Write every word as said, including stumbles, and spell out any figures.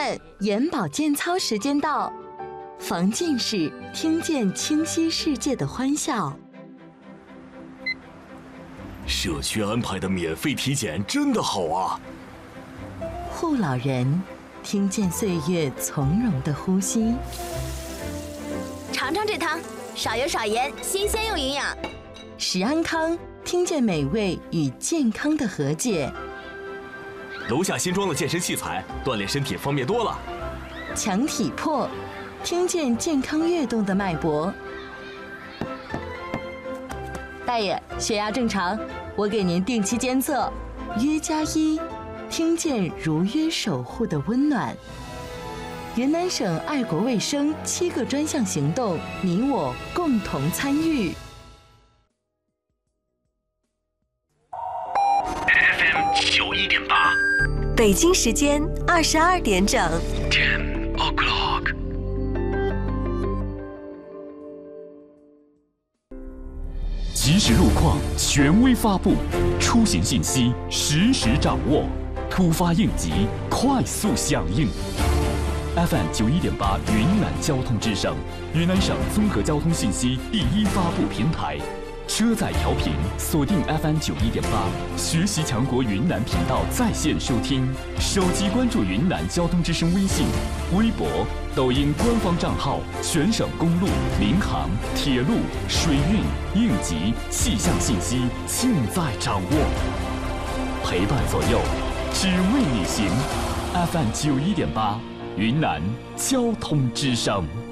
们，眼保健操时间到，防近视，听见清晰世界的欢笑。 社区安排的免费体检真的好啊！ 护老人，听见岁月从容的呼吸。 尝尝这汤，少油少盐，新鲜又营养。 食安康，听见美味与健康的和解。 楼下新装的健身器材，锻炼身体方便多了。 强体魄，听见健康跃动的脉搏。大爷，血压正常，我给您定期监测。约加一，听见如约守护的温暖。云南省爱国卫生七个专项行动，你我共同参与。 F M 九一点八， 北京时间二十二点整。 Ten o'clock。 即时路况权威发布，出行信息实时掌握，突发应急快速响应。F M 九一点八云南交通之声，云南省综合交通信息第一发布平台。车载调频锁定 F M 九一点八，学习强国云南频道在线收听，手机关注云南交通之声微信、微博、抖音官方账号，全省公路、民航、铁路、水运、应急、气象信息尽在掌握，陪伴左右，只为你行。F M 九一点八，云南交通之声。